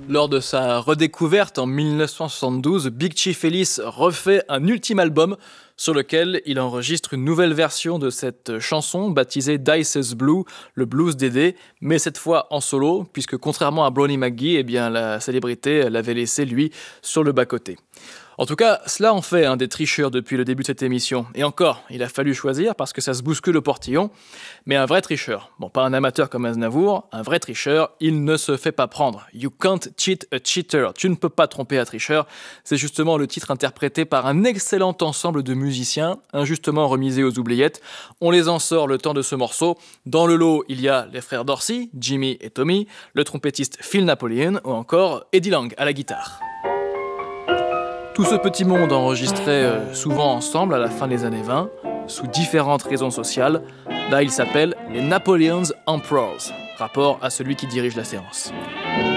Lors de sa redécouverte en 1972, Big Chief Ellis refait un ultime album sur lequel il enregistre une nouvelle version de cette chanson baptisée Dice's Blue, le blues d'Eddie, mais cette fois en solo, puisque contrairement à Brownie McGhee, eh bien, la célébrité l'avait laissé lui sur le bas-côté. En tout cas, cela en fait un des tricheurs depuis le début de cette émission. Et encore, il a fallu choisir parce que ça se bouscule au portillon. Mais un vrai tricheur, bon pas un amateur comme Aznavour, un vrai tricheur, il ne se fait pas prendre. You can't cheat a cheater, tu ne peux pas tromper un tricheur. C'est justement le titre interprété par un excellent ensemble de musiciens, injustement remisés aux oubliettes. On les en sort le temps de ce morceau. Dans le lot, il y a les frères Dorsey, Jimmy et Tommy, le trompettiste Phil Napoleon ou encore Eddie Lang à la guitare. Tout ce petit monde enregistrait souvent ensemble à la fin des années 20, sous différentes raisons sociales. Là, ils s'appellent les Napoleon's Emperors, rapport à celui qui dirige la séance.